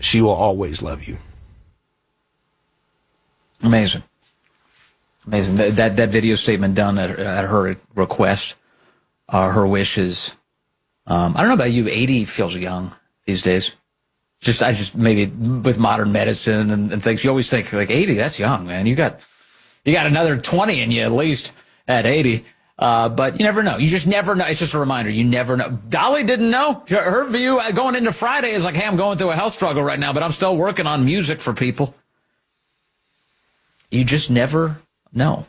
She will always love you. Amazing. Amazing. That video statement done at her request, her wishes. I don't know about you, 80 feels young these days. I just maybe with modern medicine and things, you always think like 80, that's young, man. You got another 20 in you at least at 80. But you never know. You just never know. It's just a reminder. You never know. Dolly didn't know. Her view going into Friday is like, hey, I'm going through a health struggle right now, but I'm still working on music for people. You just never know.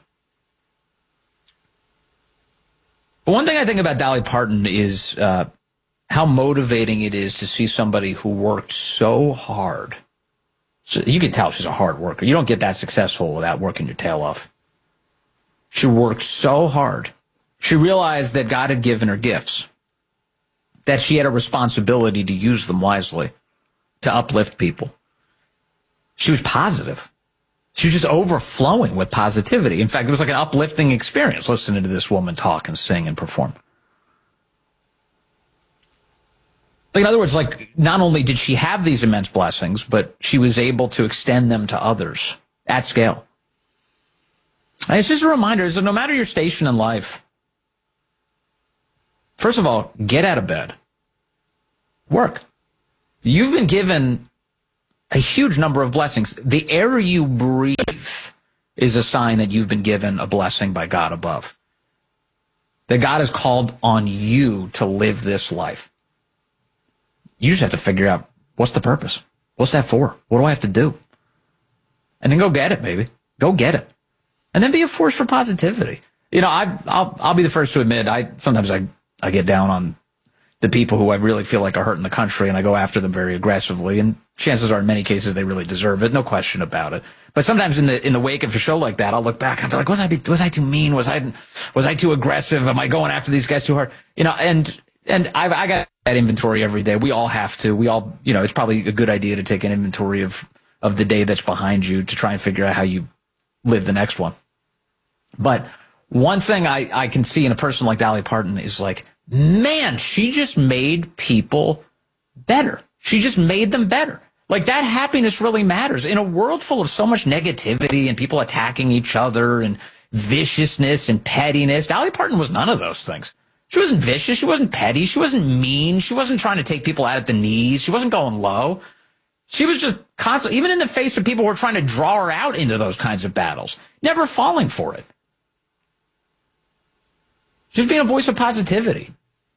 But one thing I think about Dolly Parton is how motivating it is to see somebody who worked so hard. So you can tell she's a hard worker. You don't get that successful without working your tail off. She worked so hard. She realized that God had given her gifts, that she had a responsibility to use them wisely, to uplift people. She was positive. She was just overflowing with positivity. In fact, it was like an uplifting experience listening to this woman talk and sing and perform. Like, in other words, like, not only did she have these immense blessings, but she was able to extend them to others at scale. And it's just a reminder is that no matter your station in life, first of all, get out of bed. Work. You've been given a huge number of blessings. The air you breathe is a sign that you've been given a blessing by God above. That God has called on you to live this life. You just have to figure out, what's the purpose? What's that for? What do I have to do? And then go get it, baby. Go get it. And then be a force for positivity. You know, I'll be the first to admit, sometimes I get down on the people who I really feel like are hurting the country, and I go after them very aggressively. And chances are, in many cases, they really deserve it. No question about it. But sometimes in the wake of a show like that, I'll look back and be like, was I too mean? Was I too aggressive? Am I going after these guys too hard? You know, and I got that inventory every day. We all have to. We all, you know, it's probably a good idea to take an inventory of the day that's behind you to try and figure out how you live the next one. But one thing I can see in a person like Dolly Parton is like, man, she just made people better. She just made them better. Like, that happiness really matters. In a world full of so much negativity and people attacking each other and viciousness and pettiness, Dolly Parton was none of those things. She wasn't vicious. She wasn't petty. She wasn't mean. She wasn't trying to take people out at the knees. She wasn't going low. She was just constantly, even in the face of people who were trying to draw her out into those kinds of battles, never falling for it. Just being a voice of positivity.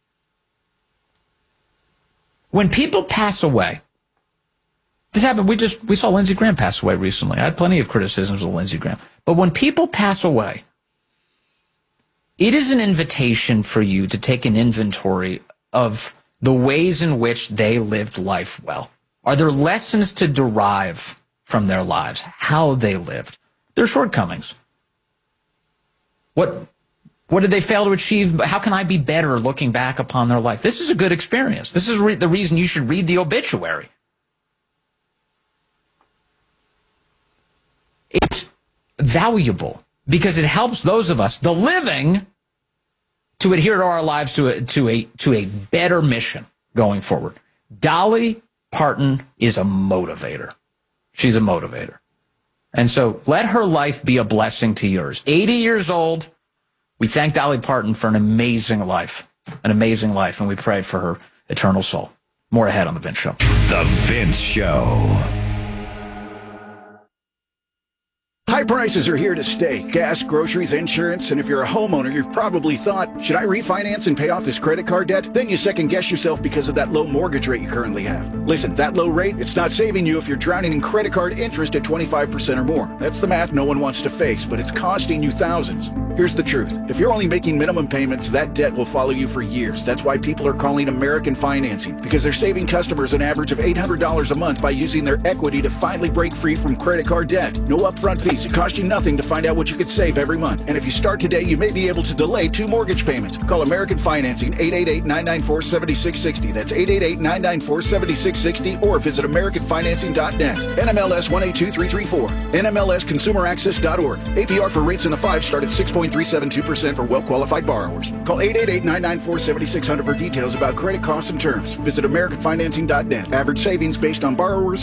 When people pass away, this happened, we saw Lindsey Graham pass away recently. I had plenty of criticisms of Lindsey Graham. But when people pass away, it is an invitation for you to take an inventory of the ways in which they lived life well. Are there lessons to derive from their lives, how they lived, their shortcomings? What did they fail to achieve? How can I be better looking back upon their life? This is a good experience. This is the reason you should read the obituary. It's valuable because it helps those of us, the living, to adhere to our lives to a better mission going forward. Dolly Parton is a motivator. She's a motivator. And so let her life be a blessing to yours. 80 years old. We thank Dolly Parton for an amazing life, and we pray for her eternal soul. More ahead on The Vince Show. The Vince Show. High prices are here to stay. Gas, groceries, insurance, and if you're a homeowner, you've probably thought, should I refinance and pay off this credit card debt? Then you second guess yourself because of that low mortgage rate you currently have. Listen, that low rate, it's not saving you if you're drowning in credit card interest at 25% or more. That's the math no one wants to face, but it's costing you thousands. Here's the truth. If you're only making minimum payments, that debt will follow you for years. That's why people are calling American Financing, because they're saving customers an average of $800 a month by using their equity to finally break free from credit card debt. No upfront fees. It costs you nothing to find out what you could save every month. And if you start today, you may be able to delay 2 mortgage payments. Call American Financing, 888-994-7660. That's 888-994-7660, or visit AmericanFinancing.net. NMLS 182334. NMLSConsumerAccess.org. APR for rates in the 5 start at 6.372% for well-qualified borrowers. Call 888-994-7600 for details about credit costs and terms. Visit AmericanFinancing.net. Average savings based on borrowers